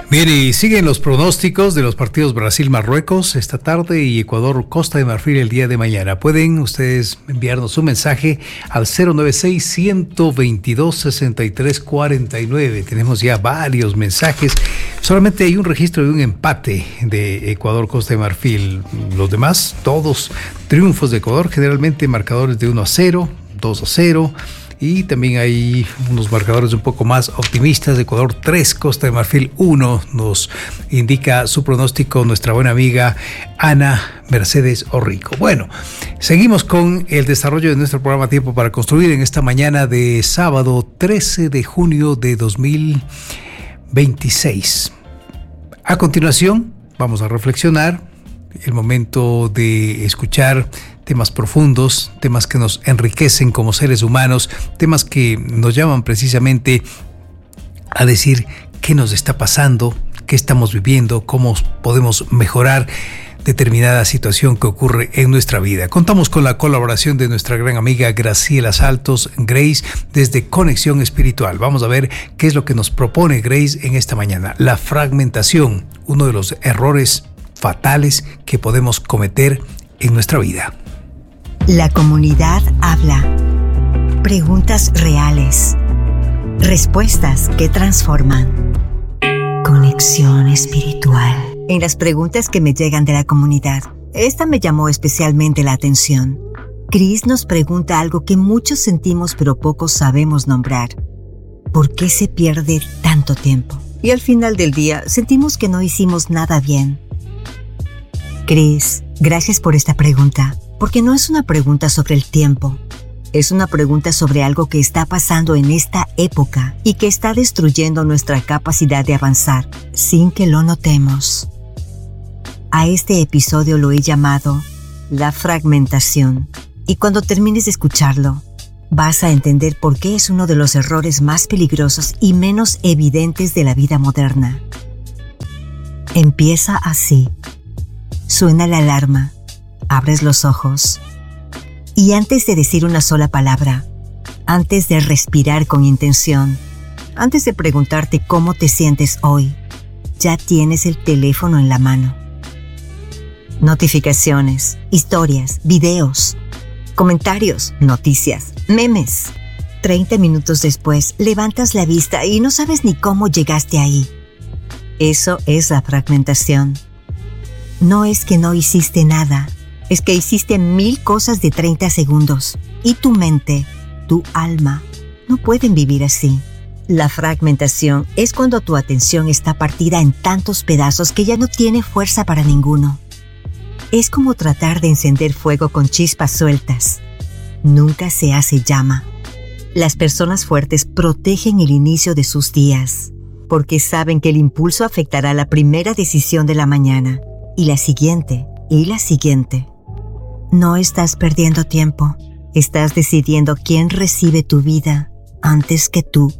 Bien, y siguen los pronósticos de los partidos Brasil-Marruecos esta tarde y Ecuador-Costa de Marfil el día de mañana. Pueden ustedes enviarnos un mensaje al 096-122-6349. Tenemos ya varios mensajes. Solamente hay un registro de un empate de Ecuador-Costa de Marfil. Los demás, todos triunfos de Ecuador, generalmente marcadores de 1-0, 2-0. Y también hay unos marcadores un poco más optimistas. De Ecuador 3, Costa de Marfil 1, nos indica su pronóstico nuestra buena amiga Ana Mercedes Orrico. Bueno, seguimos con el desarrollo de nuestro programa Tiempo para Construir en esta mañana de sábado 13 de junio de 2026. A continuación, vamos a reflexionar. El momento de escuchar temas profundos, temas que nos enriquecen como seres humanos, temas que nos llaman precisamente a decir qué nos está pasando, qué estamos viviendo, cómo podemos mejorar determinada situación que ocurre en nuestra vida. Contamos con la colaboración de nuestra gran amiga Graciela Saltos, Grace, desde Conexión Espiritual. Vamos a ver qué es lo que nos propone Grace en esta mañana. La fragmentación, uno de los errores fatales que podemos cometer en nuestra vida. La comunidad habla. Preguntas reales. Respuestas que transforman. Conexión espiritual. En las preguntas que me llegan de la comunidad, esta me llamó especialmente la atención. Chris nos pregunta algo que muchos sentimos pero pocos sabemos nombrar. ¿Por qué se pierde tanto tiempo? Y al final del día sentimos que no hicimos nada bien. Chris, gracias por esta pregunta, porque no es una pregunta sobre el tiempo. Es una pregunta sobre algo que está pasando en esta época y que está destruyendo nuestra capacidad de avanzar sin que lo notemos. A este episodio lo he llamado La fragmentación, y cuando termines de escucharlo, vas a entender por qué es uno de los errores más peligrosos y menos evidentes de la vida moderna. Empieza así. Suena la alarma, abres los ojos y antes de decir una sola palabra, antes de respirar con intención, antes de preguntarte cómo te sientes hoy, ya tienes el teléfono en la mano. Notificaciones, historias, videos, comentarios, noticias, memes. 30 minutos después, levantas la vista y no sabes ni cómo llegaste ahí. Eso es la fragmentación. No es que no hiciste nada, es que hiciste 1000 cosas de 30 segundos y tu mente, tu alma, no pueden vivir así. La fragmentación es cuando tu atención está partida en tantos pedazos que ya no tiene fuerza para ninguno. Es como tratar de encender fuego con chispas sueltas. Nunca se hace llama. Las personas fuertes protegen el inicio de sus días, porque saben que el impulso afectará la primera decisión de la mañana. Y la siguiente, y la siguiente. No estás perdiendo tiempo. Estás decidiendo quién recibe tu vida antes que tú.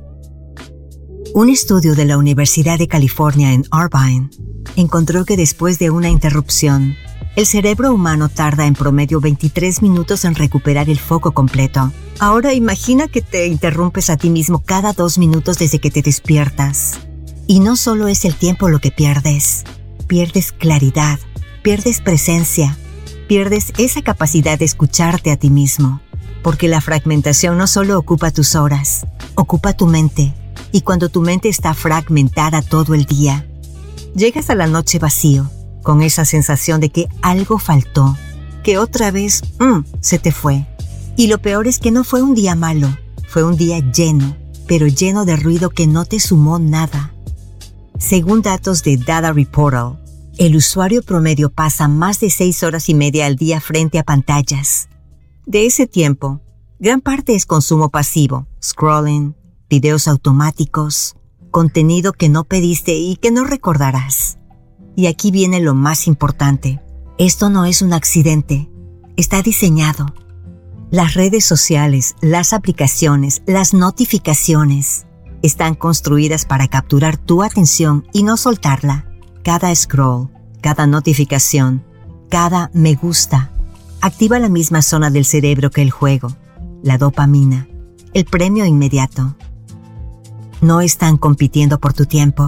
Un estudio de la Universidad de California en Irvine encontró que después de una interrupción, el cerebro humano tarda en promedio 23 minutos en recuperar el foco completo. Ahora imagina que te interrumpes a ti mismo cada 2 minutos desde que te despiertas. Y no solo es el tiempo lo que pierdes. Pierdes claridad, pierdes presencia, pierdes esa capacidad de escucharte a ti mismo. Porque la fragmentación no solo ocupa tus horas, ocupa tu mente. Y cuando tu mente está fragmentada todo el día, llegas a la noche vacío, con esa sensación de que algo faltó, que otra vez, se te fue. Y lo peor es que no fue un día malo, fue un día lleno, pero lleno de ruido que no te sumó nada. Según datos de Data Reportal, el usuario promedio pasa más de 6 horas y media al día frente a pantallas. De ese tiempo, gran parte es consumo pasivo, scrolling, videos automáticos, contenido que no pediste y que no recordarás. Y aquí viene lo más importante. Esto no es un accidente, está diseñado. Las redes sociales, las aplicaciones, las notificaciones están construidas para capturar tu atención y no soltarla. Cada scroll, cada notificación, cada me gusta, activa la misma zona del cerebro que el juego, la dopamina, el premio inmediato. No están compitiendo por tu tiempo,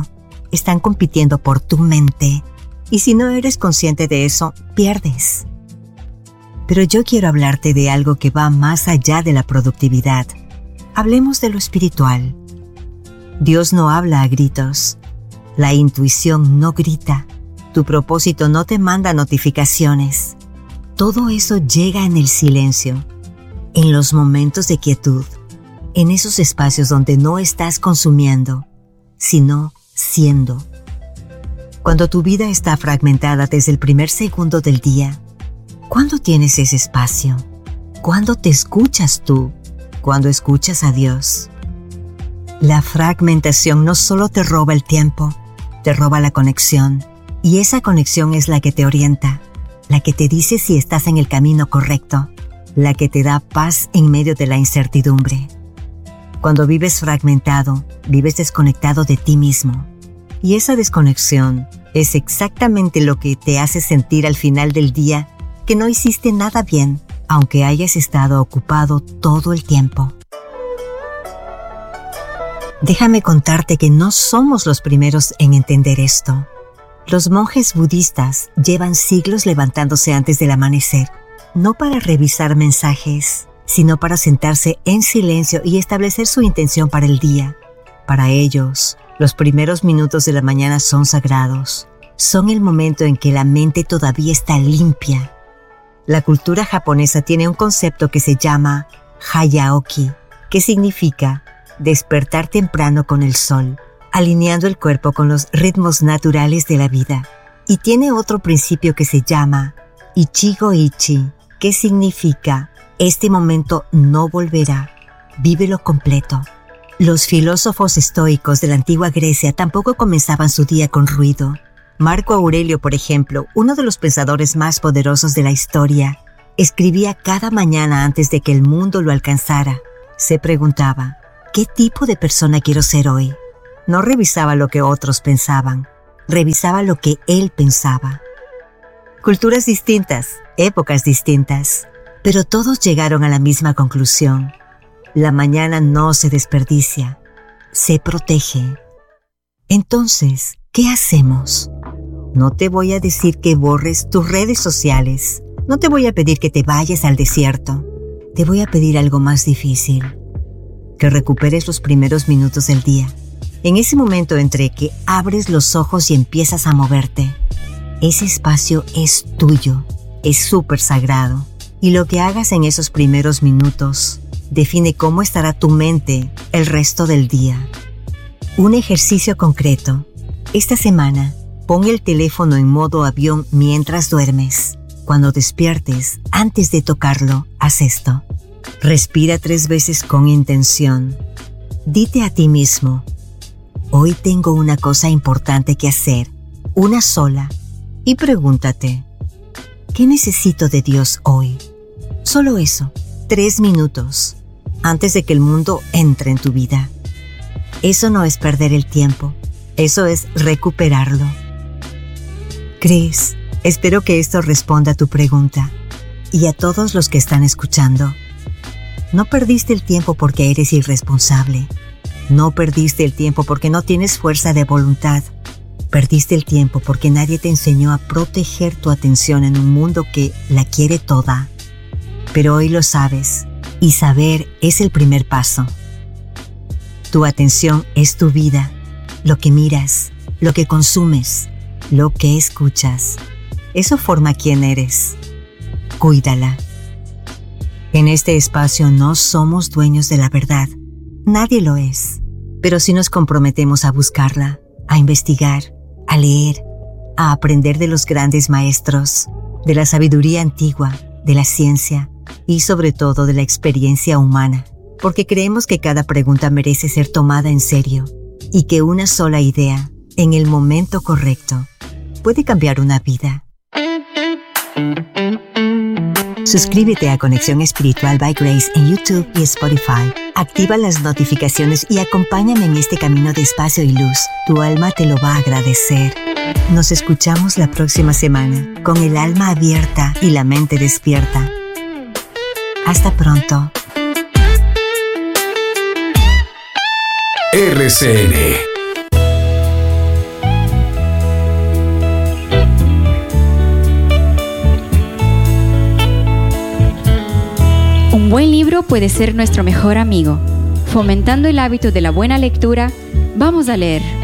están compitiendo por tu mente. Y si no eres consciente de eso, pierdes. Pero yo quiero hablarte de algo que va más allá de la productividad. Hablemos de lo espiritual. Dios no habla a gritos. La intuición no grita. Tu propósito no te manda notificaciones. Todo eso llega en el silencio, en los momentos de quietud, en esos espacios donde no estás consumiendo, sino siendo. Cuando tu vida está fragmentada desde el primer segundo del día, ¿cuándo tienes ese espacio? ¿Cuándo te escuchas tú? ¿Cuándo escuchas a Dios? La fragmentación no solo te roba el tiempo, te roba la conexión. Y esa conexión es la que te orienta, la que te dice si estás en el camino correcto, la que te da paz en medio de la incertidumbre. Cuando vives fragmentado, vives desconectado de ti mismo. Y esa desconexión es exactamente lo que te hace sentir al final del día que no hiciste nada bien, aunque hayas estado ocupado todo el tiempo. Déjame contarte que no somos los primeros en entender esto. Los monjes budistas llevan siglos levantándose antes del amanecer, no para revisar mensajes, sino para sentarse en silencio y establecer su intención para el día. Para ellos, los primeros minutos de la mañana son sagrados. Son el momento en que la mente todavía está limpia. La cultura japonesa tiene un concepto que se llama Hayaoki, que significa despertar temprano con el sol, alineando el cuerpo con los ritmos naturales de la vida. Y tiene otro principio que se llama Ichigo-ichi, que significa este momento no volverá, vívelo completo. Los filósofos estoicos de la antigua Grecia tampoco comenzaban su día con ruido. Marco Aurelio, por ejemplo, uno de los pensadores más poderosos de la historia, escribía cada mañana antes de que el mundo lo alcanzara. Se preguntaba, ¿qué tipo de persona quiero ser hoy? No revisaba lo que otros pensaban, revisaba lo que él pensaba. Culturas distintas, épocas distintas, pero todos llegaron a la misma conclusión. La mañana no se desperdicia, se protege. Entonces, ¿qué hacemos? No te voy a decir que borres tus redes sociales, no te voy a pedir que te vayas al desierto, te voy a pedir algo más difícil, que recuperes los primeros minutos del día. En ese momento entre que abres los ojos y empiezas a moverte, ese espacio es tuyo, es súper sagrado. Y lo que hagas en esos primeros minutos define cómo estará tu mente el resto del día. Un ejercicio concreto. Esta semana, pon el teléfono en modo avión mientras duermes. Cuando despiertes, antes de tocarlo, haz esto. Respira 3 veces con intención. Dite a ti mismo, hoy tengo una cosa importante que hacer, una sola, y pregúntate, ¿qué necesito de Dios hoy? Solo eso, 3 minutos, antes de que el mundo entre en tu vida. Eso no es perder el tiempo, eso es recuperarlo. ¿Crees? Espero que esto responda a tu pregunta. Y a todos los que están escuchando, no perdiste el tiempo porque eres irresponsable. No perdiste el tiempo porque no tienes fuerza de voluntad. Perdiste el tiempo porque nadie te enseñó a proteger tu atención en un mundo que la quiere toda. Pero hoy lo sabes, y saber es el primer paso. Tu atención es tu vida, lo que miras, lo que consumes, lo que escuchas. Eso forma quién eres. Cuídala. En este espacio no somos dueños de la verdad. Nadie lo es. Pero sí nos comprometemos a buscarla, a investigar, a leer, a aprender de los grandes maestros, de la sabiduría antigua, de la ciencia y sobre todo de la experiencia humana, porque creemos que cada pregunta merece ser tomada en serio y que una sola idea, en el momento correcto, puede cambiar una vida. Suscríbete a Conexión Espiritual by Grace en YouTube y Spotify. Activa las notificaciones y acompáñame en este camino de espacio y luz. Tu alma te lo va a agradecer. Nos escuchamos la próxima semana, con el alma abierta y la mente despierta. Hasta pronto. RCN Un buen libro puede ser nuestro mejor amigo. Fomentando el hábito de la buena lectura, vamos a leer.